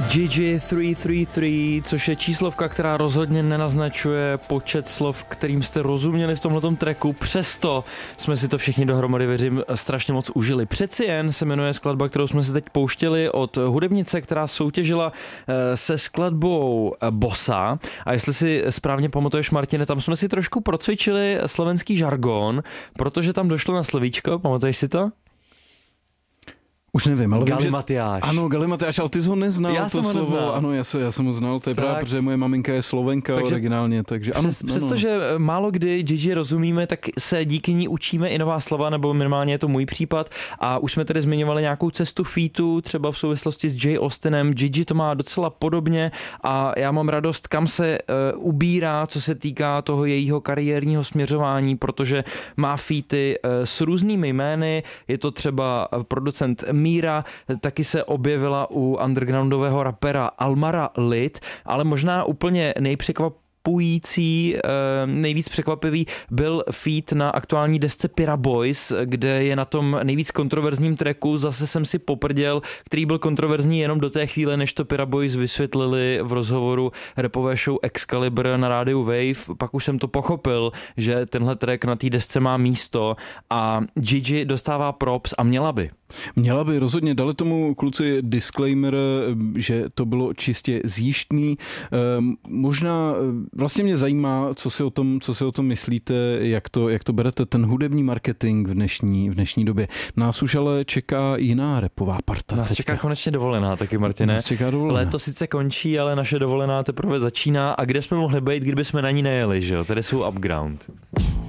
Gigi 333, což je číslovka, která rozhodně nenaznačuje počet slov, kterým jste rozuměli v tomhletom tracku. Přesto jsme si to všichni dohromady, věřím, strašně moc užili. Přeci jen se jmenuje skladba, kterou jsme si teď pouštěli od hudebnice, která soutěžila se skladbou Bossa. A jestli si správně pamatuješ, Martine, tam jsme si trošku procvičili slovenský žargon, protože tam došlo na slovíčko, pamatuješ si to? Už nevím, ale Galimatiáš. Ano, Galimatiáš, ale ty jsi ho neznal. Já jsem ho neznal. Ano, já jsem ho znal, to je právě, protože moje maminka je Slovenka originálně, takže ano. Přestože málo kdy Gigi rozumíme, tak se díky ní učíme i nová slova, nebo minimálně je to můj případ. A už jsme tedy zmiňovali nějakou cestu featu, třeba v souvislosti s Jay Austinem. Gigi to má docela podobně a já mám radost, kam se ubírá, co se týká toho jejího kariérního směřování, protože má featy s různými jmény, je to třeba producent Míra, taky se objevila u undergroundového rapera Almara Lid, ale možná úplně nejvíc překvapivý byl feat na aktuální desce Pira Boys, kde je na tom nejvíc kontroverzním tracku, zase jsem si poprděl, který byl kontroverzní jenom do té chvíle, než to Pira Boys vysvětlili v rozhovoru rapové show Excalibur na rádiu Wave, pak už jsem to pochopil, že tenhle track na té desce má místo a Gigi dostává props a měla by. Měla by, rozhodně, dali tomu kluci disclaimer, že to bylo čistě zjištný. Možná vlastně mě zajímá, co si o tom myslíte, jak to berete, ten hudební marketing v dnešní době. Nás už ale čeká jiná rapová parta. Nás čeká konečně dovolená taky, Martine. Nás čeká dovolená. Léto sice končí, ale naše dovolená teprve začíná a kde jsme mohli být, kdyby jsme na ní nejeli, že jo? Tady jsou Upground.